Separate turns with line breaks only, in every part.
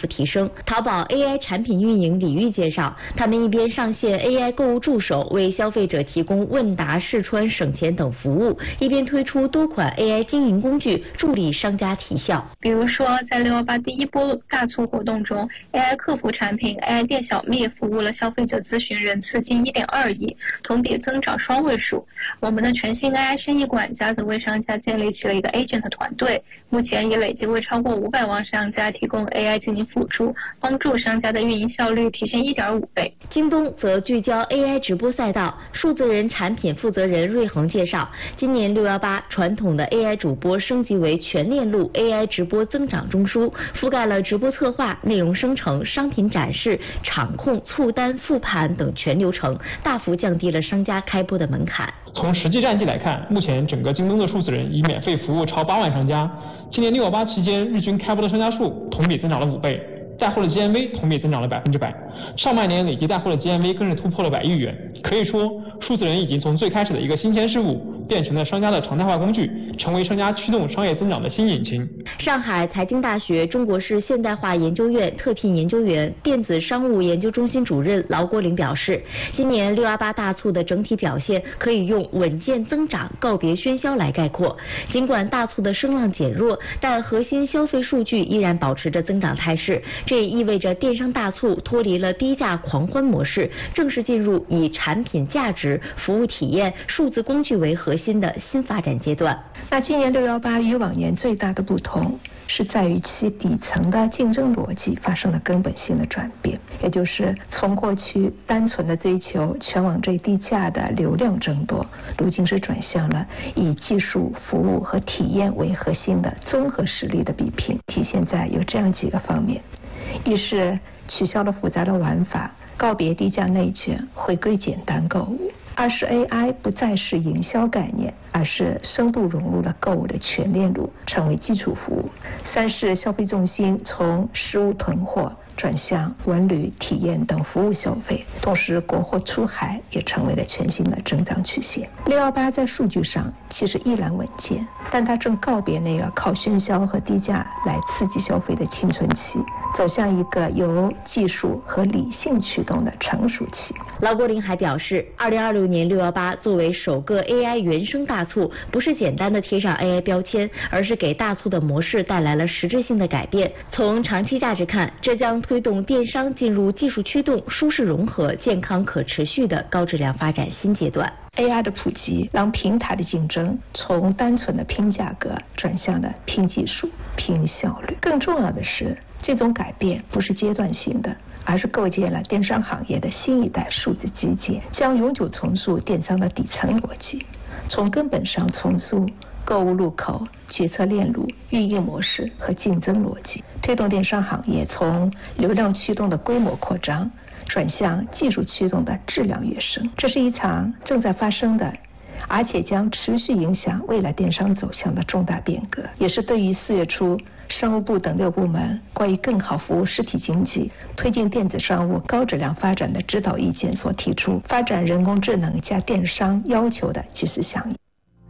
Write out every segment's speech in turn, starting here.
幅提升。淘宝 AI 产品运营李玉介绍，他们一边上线 AI 购物助手，为消费者提供问答、试穿、省钱等服务，一边推出多款 AI 经营工具，助力商家提效。
比如说，在618第一波大促活动中 ，AI 客服产品 AI 店小蜜服务了消费者咨询人次近1.2亿，同比增长双位数。我们的全新 AI 生意管家则为商家建立起了一个 agent 团队，目前已累计为超过500万商家提供 AI 进行辅助，帮助商家的运营效率提升1.5倍。
京东则聚焦 AI 直播赛道，数字人产品负责人瑞恒介绍，今年618传统的 AI 主播升级为全链路 AI 直播增长中枢，覆盖了直播策划、内容生成、商品展示、场控、促单、复盘等全流程，大幅降低了商家开播的门槛。
从实际战绩来看，目前整个京东的数字人已免费服务超8万商家，今年618期间日均开播的商家数同比增长了5倍，带货的 GMV 同比增长了100%，上半年累计带货的 GMV 更是突破了100亿元。可以说，数字人已经从最开始的一个新鲜事物，变成了商家的常态化工具，成为商家驱动商业增长的新引擎。
上海财经大学中国式现代化研究院特聘研究员、电子商务研究中心主任劳国林表示，今年618大促的整体表现可以用稳健增长、告别喧嚣来概括。尽管大促的声浪减弱，但核心消费数据依然保持着增长态势，这也意味着电商大促脱离了低价狂欢模式，正式进入以产品价值、服务体验、数字工具为核心的新发展阶段。
那今年618与往年最大的不同是在于其底层的竞争逻辑发生了根本性的转变，也就是从过去单纯的追求全网最低价的流量争夺，如今是转向了以技术、服务和体验为核心的综合实力的比拼。体现在有这样几个方面：一是取消了复杂的玩法，告别低价内卷，回归简单购物；二是 AI 不再是营销概念，而是深度融入了购物的全链路，成为基础服务；三是消费重心从实物囤货转向文旅、体验等服务消费，同时国货出海也成为了全新的增长曲线。618在数据上其实依然稳健，但它正告别那个靠喧嚣和低价来刺激消费的青春期，走向一个由技术和理性驱动的成熟期。
劳国林还表示，2026年618作为首个 AI 原生大促，不是简单的贴上 AI 标签，而是给大促的模式带来了实质性的改变。从长期价值看，这将推动电商进入技术驱动、舒适融合、健康可持续的高质量发展新阶段。
AI 的普及让平台的竞争从单纯的拼价格转向了拼技术、拼效率。更重要的是，这种改变不是阶段性的，而是构建了电商行业的新一代数字基建，将永久重塑电商的底层逻辑，从根本上重塑购物入口、决策链路、运营模式和竞争逻辑，推动电商行业从流量驱动的规模扩张转向技术驱动的质量跃升。这是一场正在发生的，而且将持续影响未来电商走向的重大变革，也是对于4月初商务部等6部门关于更好服务实体经济、推进电子商务高质量发展的指导意见所提出发展人工智能加电商要求的及时响应。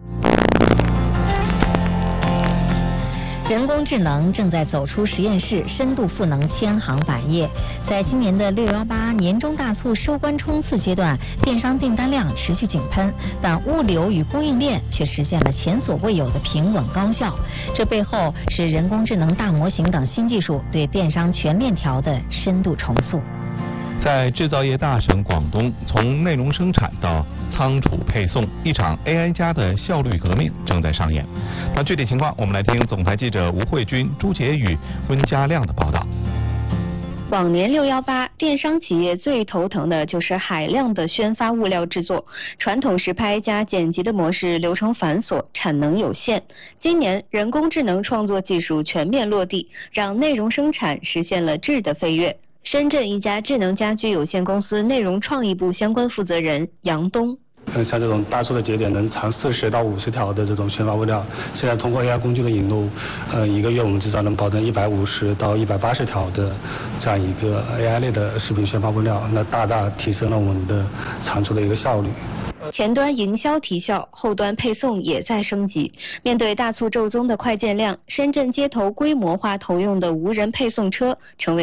人工智能正在走出实验室，深度赋能千行百业。在今年的618年中大促收官冲刺阶段，电商订单量持续井喷，但物流与供应链却实现了前所未有的平稳高效。这背后是人工智能大模型等新技术对电商全链条的深度重塑。
在制造业大省广东，从内容生产到仓储配送，一场 AI 加的效率革命正在上演。那具体情况，我们来听总台记者吴慧君、朱杰宇、温家亮的报道。
往年618电商企业最头疼的就是海量的宣发物料制作，传统实拍加剪辑的模式流程繁琐，产能有限。今年人工智能创作技术全面落地，让内容生产实现了质的飞跃。深圳一家智能家居有限公司内容创意部相关负责人杨东。
像这种大促的节点能藏40到50条的这种宣发物料，现在通过 AI 工具的引入，一个月我们至少能保证150到180条的这样一个 AI 类的视频宣发物料，那大大提升了我们的产出的一个效率。
前端营销提效，后端配送也在升级。面对大促骤增的快件量，深圳街头规模化投用的无人配送车成为